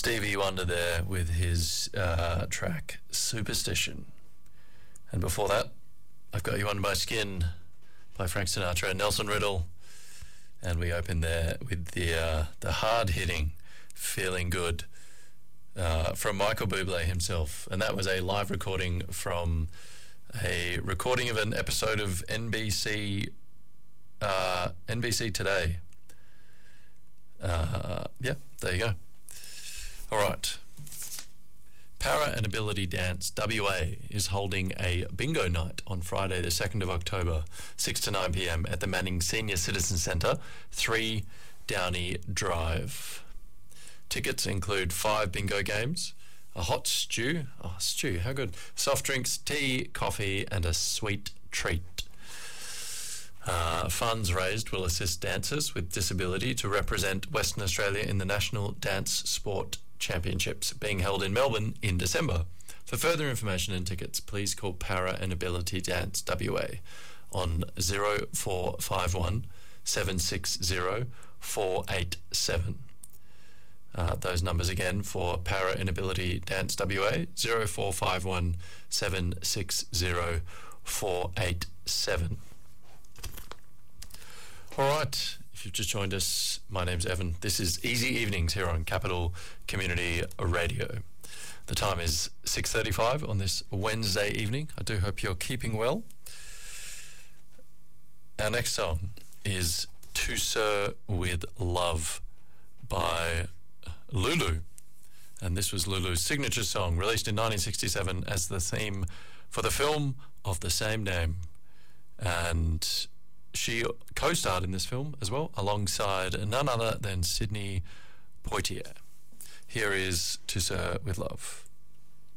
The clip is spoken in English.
Stevie Wonder there with his track Superstition. And before that, I've Got You Under My Skin by Frank Sinatra and Nelson Riddle. And we open there with the hard-hitting Feeling Good from Michael Bublé himself. And that was a live recording from a recording of an episode of NBC Today. Yeah, there you go. All right. Para and Ability Dance WA is holding a bingo night on Friday the 2nd of October, 6 to 9 p.m. at the Manning Senior Citizen Centre, 3 Downey Drive. Tickets include 5 bingo games, a hot stew, how good, soft drinks, tea, coffee and a sweet treat. Funds raised will assist dancers with disability to represent Western Australia in the National Dance Sport Championships being held in Melbourne in December. For further information and tickets, please call Para and Ability Dance WA on 0451 760 487. Those numbers again for Para and Ability Dance WA 0451 760 487. All right, if you've just joined us, my name's Evan. This is Easy Evenings here on Capital Community Radio. The time is 6:35 on this Wednesday evening. I do hope you're keeping well. Our next song is To Sir With Love by Lulu. And this was Lulu's signature song, released in 1967 as the theme for the film of the same name. And she co-starred in this film as well, alongside none other than Sidney Poitier. Here is To Sir With Love.